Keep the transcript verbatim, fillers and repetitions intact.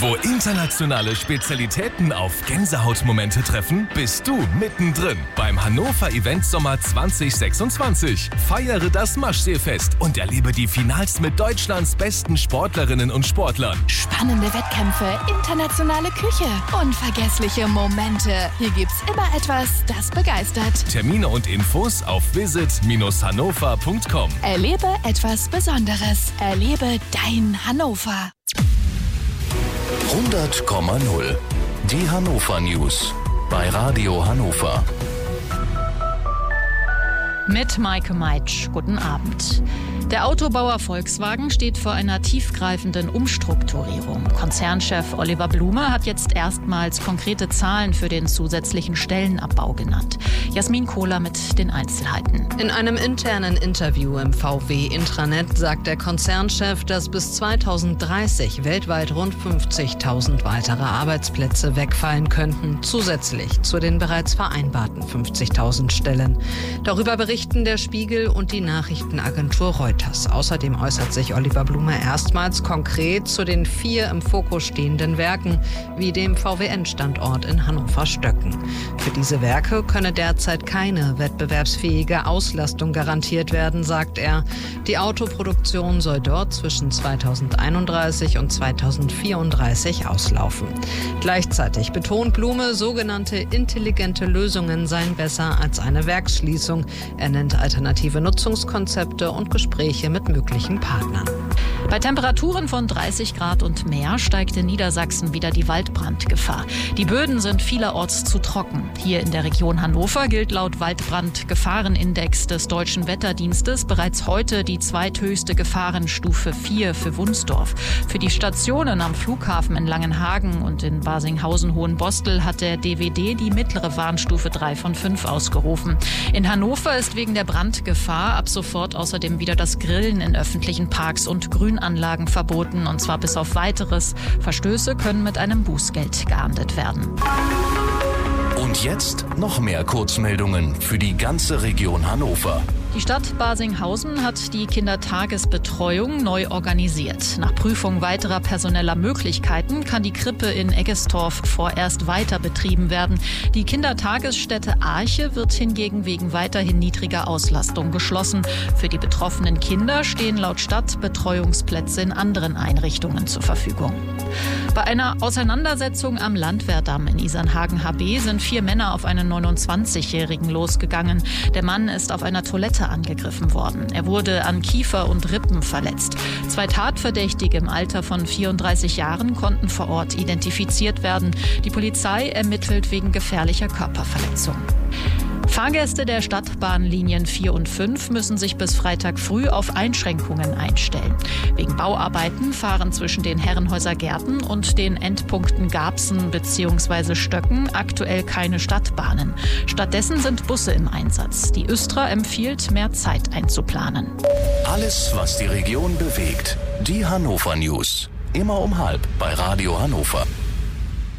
Wo internationale Spezialitäten auf Gänsehautmomente treffen, bist du mittendrin beim Hannover Event Sommer zwanzig sechsundzwanzig. Feiere das Maschseefest und erlebe die Finals mit Deutschlands besten Sportlerinnen und Sportlern. Spannende Wettkämpfe, internationale Küche, unvergessliche Momente. Hier gibt's immer etwas, das begeistert. Termine und Infos auf visit Bindestrich hannover Punkt com. Erlebe etwas Besonderes. Erlebe dein Hannover. hundert Komma null. Die Hannover News bei Radio Hannover. Mit Maike Meitsch. Guten Abend. Der Autobauer Volkswagen steht vor einer tiefgreifenden Umstrukturierung. Konzernchef Oliver Blume hat jetzt erstmals konkrete Zahlen für den zusätzlichen Stellenabbau genannt. Jasmin Kohler mit den Einzelheiten. In einem internen Interview im V W-Intranet sagt der Konzernchef, dass bis zweitausenddreißig weltweit rund fünfzigtausend weitere Arbeitsplätze wegfallen könnten, zusätzlich zu den bereits vereinbarten fünfzigtausend Stellen. Darüber berichten der Spiegel und die Nachrichtenagentur Reuters. Außerdem äußert sich Oliver Blume erstmals konkret zu den vier im Fokus stehenden Werken, wie dem V W N-Standort in Hannover-Stöcken. Für diese Werke könne derzeit keine wettbewerbsfähige Auslastung garantiert werden, sagt er. Die Autoproduktion soll dort zwischen zweitausendeinunddreißig und zweitausendvierunddreißig auslaufen. Gleichzeitig betont Blume, sogenannte intelligente Lösungen seien besser als eine Werksschließung. Er nennt alternative Nutzungskonzepte und Gespräche mit möglichen Partnern. Bei Temperaturen von dreißig Grad und mehr steigt in Niedersachsen wieder die Waldbrandgefahr. Die Böden sind vielerorts zu trocken. Hier in der Region Hannover gilt laut Waldbrandgefahrenindex des Deutschen Wetterdienstes bereits heute die zweithöchste Gefahrenstufe vier für Wunsdorf. Für die Stationen am Flughafen in Langenhagen und in Barsinghausen-Hohenbostel hat der D W D die mittlere Warnstufe drei von fünf ausgerufen. In Hannover ist wegen der Brandgefahr ab sofort außerdem wieder das Grillen in öffentlichen Parks und Grünanlagen verboten, und zwar bis auf Weiteres. Verstöße können mit einem Bußgeld geahndet werden. Und jetzt noch mehr Kurzmeldungen für die ganze Region Hannover. Die Stadt Barsinghausen hat die Kindertagesbetreuung neu organisiert. Nach Prüfung weiterer personeller Möglichkeiten kann die Krippe in Eggestorf vorerst weiter betrieben werden. Die Kindertagesstätte Arche wird hingegen wegen weiterhin niedriger Auslastung geschlossen. Für die betroffenen Kinder stehen laut Stadt Betreuungsplätze in anderen Einrichtungen zur Verfügung. Bei einer Auseinandersetzung am Landwehrdamm in Isernhagen-H B sind vier Männer auf einen neunundzwanzigjährigen losgegangen. Der Mann ist auf einer Toilette angegriffen worden. Er wurde an Kiefer und Rippen verletzt. Zwei Tatverdächtige im Alter von vierunddreißig Jahren konnten vor Ort identifiziert werden. Die Polizei ermittelt wegen gefährlicher Körperverletzung. Fahrgäste der Stadtbahnlinien vier und fünf müssen sich bis Freitag früh auf Einschränkungen einstellen. Wegen Bauarbeiten fahren zwischen den Herrenhäuser Gärten und den Endpunkten Garbsen bzw. Stöcken aktuell keine Stadtbahnen. Stattdessen sind Busse im Einsatz. Die Östra empfiehlt, mehr Zeit einzuplanen. Alles, was die Region bewegt. Die Hannover News. Immer um halb bei Radio Hannover.